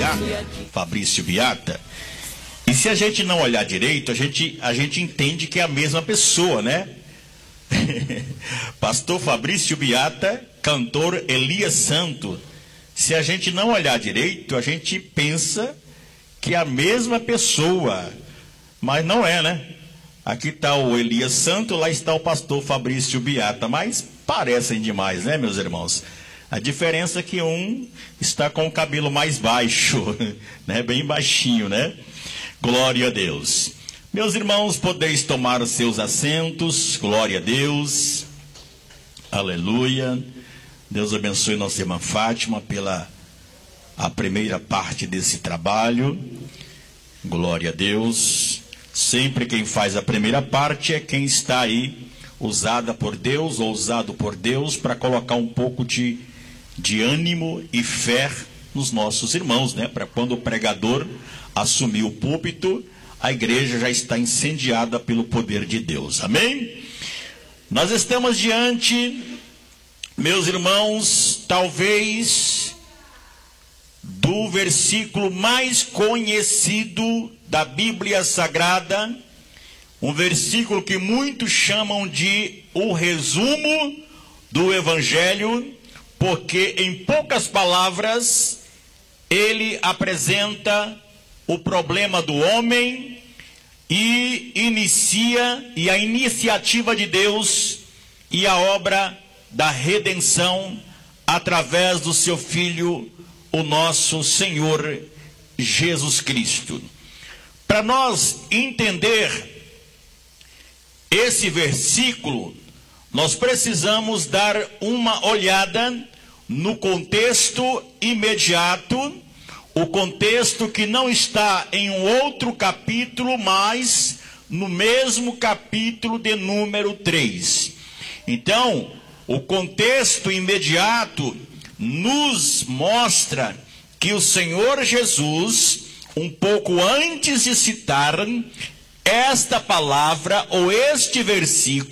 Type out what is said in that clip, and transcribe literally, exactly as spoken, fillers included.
tá? Fabrício Biata. E se a gente não olhar direito, a gente, a gente entende que é a mesma pessoa, né? Pastor Fabrício Biata, cantor Elias Santo. Se a gente não olhar direito, a gente pensa que é a mesma pessoa, mas não é, né? Aqui está o Elias Santo, lá está o pastor Fabrício Biata, mas parecem demais, né, meus irmãos? A diferença é que um está com o cabelo mais baixo, né, bem baixinho, né? Glória a Deus. Meus irmãos, podeis tomar os seus assentos, glória a Deus, aleluia. Deus abençoe nossa irmã Fátima pela a primeira parte desse trabalho, glória a Deus. Sempre quem faz a primeira parte é quem está aí, usada por Deus ou usado por Deus para colocar um pouco de, de ânimo e fé nos nossos irmãos, né? Para quando o pregador assumir o púlpito, a igreja já está incendiada pelo poder de Deus, amém? Nós estamos diante, meus irmãos, talvez do versículo mais conhecido da Bíblia Sagrada, um versículo que muitos chamam de o resumo do Evangelho, porque em poucas palavras ele apresenta o problema do homem e inicia e a iniciativa de Deus e a obra da redenção através do seu Filho, o nosso Senhor Jesus Cristo. Para nós entender esse versículo, nós precisamos dar uma olhada no contexto imediato, o contexto que não está em um outro capítulo, mas no mesmo capítulo de número três. Então, o contexto imediato nos mostra que o Senhor Jesus, um pouco antes de citar esta palavra ou este versículo,